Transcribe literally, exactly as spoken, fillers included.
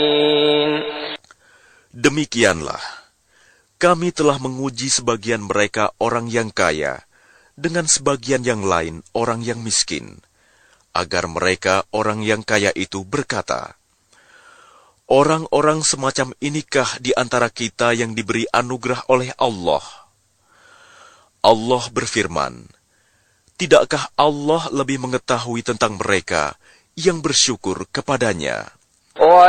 Demikianlah, kami telah menguji sebagian mereka orang yang kaya, dengan sebagian yang lain orang yang miskin, agar mereka orang yang kaya itu berkata, orang-orang semacam inikah di antara kita yang diberi anugerah oleh Allah? Allah berfirman, tidakkah Allah lebih mengetahui tentang mereka yang bersyukur kepadanya?